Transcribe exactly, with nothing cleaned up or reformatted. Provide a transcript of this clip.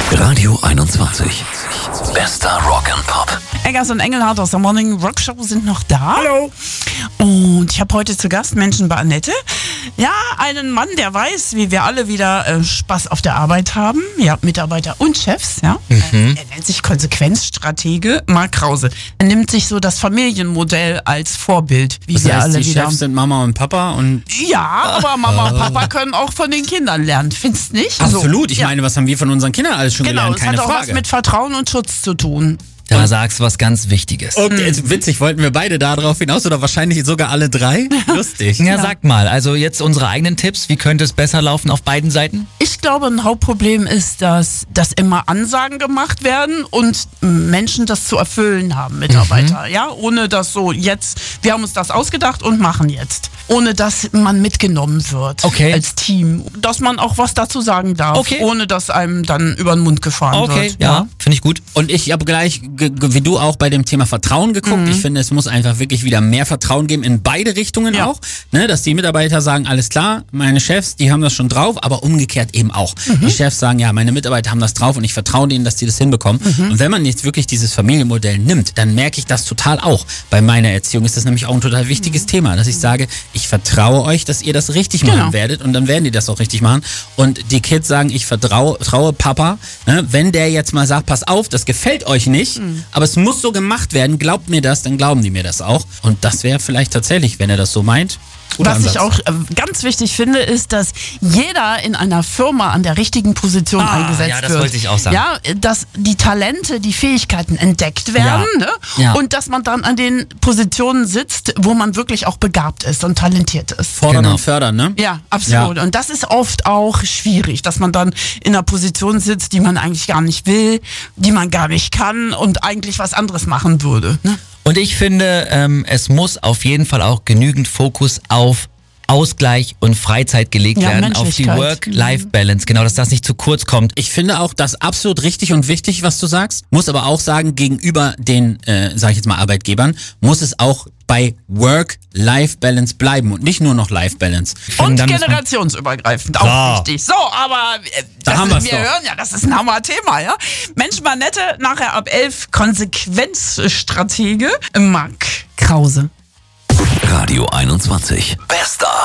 Radio einundzwanzig. Bester Rock and Pop. Eggers und Engelhardt aus der Morning Rock Show sind noch da. Hallo. Und ich habe heute zu Gast Menschen bei Annette. Ja, einen Mann, der weiß, wie wir alle wieder äh, Spaß auf der Arbeit haben. Ja, Mitarbeiter und Chefs. Ja. Mhm. Äh, er nennt sich Konsequenzstratege Marc Krause. Er nimmt sich so das Familienmodell als Vorbild, wie Das wir heißt, alle die wieder. Chefs sind Mama und Papa und... Ja, aber Mama und Papa können auch von den Kindern lernen. Findest du nicht? Absolut. Ich ja. meine, was haben wir von unseren Kindern alles schon Genau, gelernt? das Keine hat auch Frage. was mit Vertrauen und Schutz zu tun. Da sagst du was ganz Wichtiges. Und jetzt witzig, wollten wir beide da drauf hinaus oder wahrscheinlich sogar alle drei? Lustig. Ja, sag mal, also jetzt unsere eigenen Tipps, wie könnte es besser laufen auf beiden Seiten? Ich glaube, ein Hauptproblem ist, dass, dass immer Ansagen gemacht werden und Menschen das zu erfüllen haben, Mitarbeiter. Mhm. Ja, ohne dass so jetzt, wir haben uns das ausgedacht und machen jetzt. Ohne dass man mitgenommen wird Okay. als Team. Dass man auch was dazu sagen darf, Okay. ohne dass einem dann über den Mund gefahren Okay, wird. ja, finde ich gut. Und ich habe gleich, ge- ge- wie du auch bei dem Thema Vertrauen geguckt. Mhm. Ich finde, es muss einfach wirklich wieder mehr Vertrauen geben in beide Richtungen Ja. auch. Ne, dass die Mitarbeiter sagen, alles klar, meine Chefs, die haben das schon drauf, aber umgekehrt eben auch. Mhm. Die Chefs sagen, ja, meine Mitarbeiter haben das drauf und ich vertraue denen, dass die das hinbekommen. Mhm. Und wenn man jetzt wirklich dieses Familienmodell nimmt, dann merke ich das total auch. Bei meiner Erziehung ist das nämlich auch ein total wichtiges Mhm. Thema, dass ich sage, ich vertraue euch, dass ihr das richtig machen Genau. werdet und dann werden die das auch richtig machen. Und die Kids sagen, ich vertraue traue Papa, ne, wenn der jetzt mal sagt, pass auf, das gefällt euch nicht, Mhm. aber es muss so gemacht werden, glaubt mir das, dann glauben die mir das auch. Und das wäre vielleicht tatsächlich, wenn er das so meint, guter Was Ansatz. ich auch äh, ganz wichtig finde, ist, dass jeder in einer Firma an der richtigen Position Ah, eingesetzt ja, das wird. wollte ich auch sagen. Ja, dass die Talente, die Fähigkeiten entdeckt werden, Ja. ne? Ja. Und dass man dann an den Positionen sitzt, wo man wirklich auch begabt ist und talentiert ist. Fordern Genau. und fördern, ne? Ja, absolut. Ja. Und das ist oft auch schwierig, dass man dann in einer Position sitzt, die man eigentlich gar nicht will, die man gar nicht kann und eigentlich was anderes machen würde. Ne? Und ich finde, ähm, es muss auf jeden Fall auch genügend Fokus auf Ausgleich und Freizeit gelegt Ja, werden, auf die Menschlichkeit. Work-Life-Balance. Genau, dass das nicht zu kurz kommt. Ich finde auch das absolut richtig und wichtig, was du sagst. Muss aber auch sagen, gegenüber den, äh, sag ich jetzt mal, Arbeitgebern, muss es auch bei Work-Life-Balance bleiben und nicht nur noch Life-Balance. Ich finde, Und dann muss man- generationsübergreifend, auch So. wichtig. So, aber äh, Da das haben ist, wir's wir doch. hören ja, das ist ein Hammer-Thema, ja. Mensch, Manette, nachher ab elf, Konsequenzstratege Marc Krause. Radio einundzwanzig. Bester